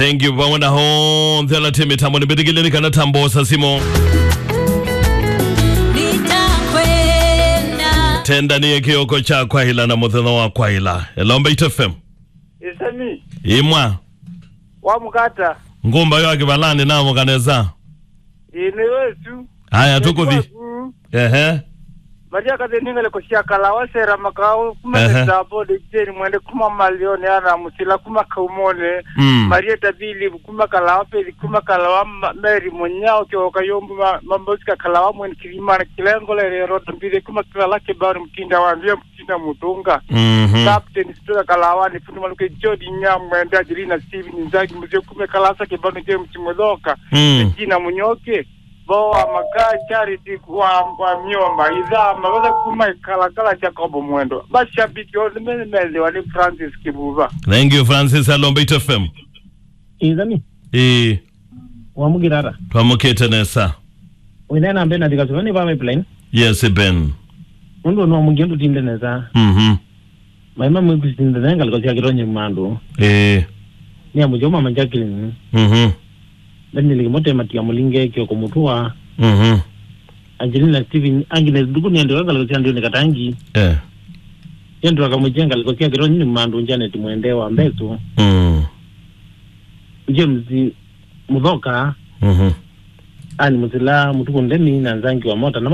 Thank you bwana ho ndela temi tambo ni bedigile ni kana tambo sasimo tenda ni ekioko cha kwa hila na mutheno wa kwa hila elombe itfm Isami imwa wa mukata ngumba yo akibalani na mukaneza ine wetu haya tukuthi Maria kadeninga leko siakala wasera makao kuma zabo de jeni mwende kuma malioni ana musila kuma kaumone Maria tabili kuma kalawa pe kuma kalawa meri monyao kyo kayombu mambosika kalawa mwen kilima na kilengo le rota mbide kuma kala ke bar mtinda wandia mtinda mutunga captain stura kalawa ni funuma luke jodi nyam mwende ajirina Steve nzagi mzee kuma kalasa ke bar mtinda mtimodoka jina munyoke Boa makaa charity kwa miomba idha maweza kuma kala Jacobo Mwendo bashabiki wale wale Francis Kibuva. Thank you Francis Alombe FM. Izami wamugirara twamukete nesa winena mbena dikazoni ba pipeline. Yes Ben Ndo no mugendo tinde nesa maima mugusinde nenga likosi akironye mando ni amujoma manjakili Dani mote matia mulinge kyo komutua Angelina Steven Agnes duguni ndo waka likosi ndio nikatangi yendo akamujenga likosi akironye ni mando njane timwendewa mbeso James Mudoka ani muzila mutukundeni na nzangi wa mota na